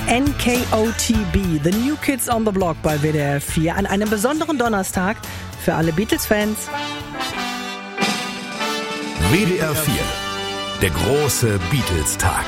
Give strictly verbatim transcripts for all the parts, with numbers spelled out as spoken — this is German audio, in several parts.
N K O T B, The New Kids on the Block bei W D R vier an einem besonderen Donnerstag für alle Beatles-Fans. W D R vier, der große Beatles-Tag.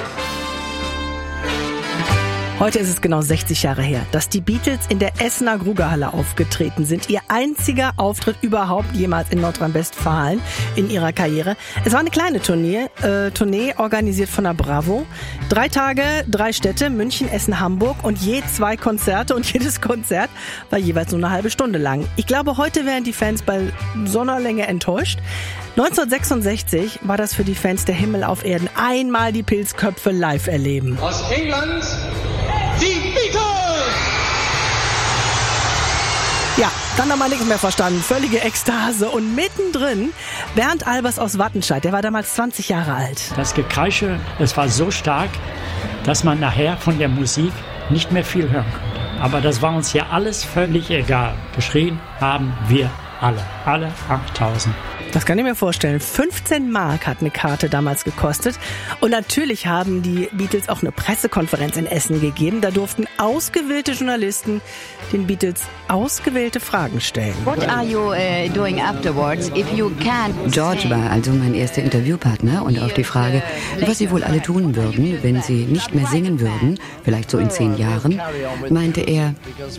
Heute ist es genau sechzig Jahre her, dass die Beatles in der Essener Grugahalle aufgetreten sind. Ihr einziger Auftritt überhaupt jemals in Nordrhein-Westfalen in ihrer Karriere. Es war eine kleine Tournee, äh, Tournee organisiert von der Bravo. Drei Tage, drei Städte, München, Essen, Hamburg und je zwei Konzerte und jedes Konzert war jeweils nur eine halbe Stunde lang. Ich glaube, heute wären die Fans bei so einer Länge enttäuscht. neunzehnhundertsechsundsechzig war das für die Fans der Himmel auf Erden. Einmal die Pilzköpfe live erleben. Aus England, die Beatles! Ja, dann haben wir nichts mehr verstanden. Völlige Ekstase. Und mittendrin Bernd Albers aus Wattenscheid. Der war damals zwanzig Jahre alt. Das Gekreische, es war so stark, dass man nachher von der Musik nicht mehr viel hören konnte. Aber das war uns ja alles völlig egal. Geschrien haben wir alle. Alle achttausend. Das kann ich mir vorstellen. fünfzehn Mark hat eine Karte damals gekostet. Und natürlich haben die Beatles auch eine Pressekonferenz in Essen gegeben. Da durften ausgewählte Journalisten den Beatles ausgewählte Fragen stellen. What are you uh, doing afterwards if you can't? George war also mein erster Interviewpartner und auf die Frage, was sie wohl alle tun würden, wenn sie nicht mehr singen würden, vielleicht so in zehn Jahren, meinte er,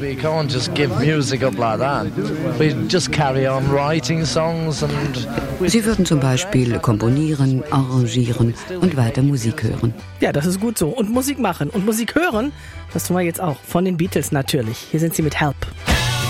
sie würden zum Beispiel komponieren, arrangieren und weiter Musik hören. Ja, das ist gut so. Und Musik machen. Und Musik hören, das tun wir jetzt auch. Von den Beatles natürlich. Hier sind sie mit Help.